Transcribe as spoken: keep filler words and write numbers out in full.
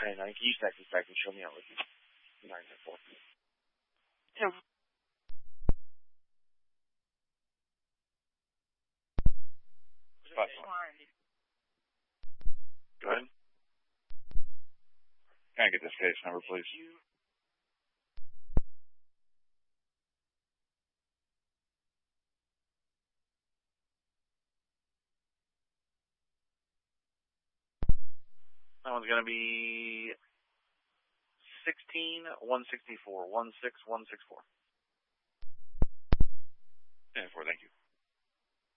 And I can use that because I can show me out with you. nine nine four. So, Go ahead. Can I get this case number, please? That one's going to be sixteen one sixty-four, one six one six four. ten four, thank you.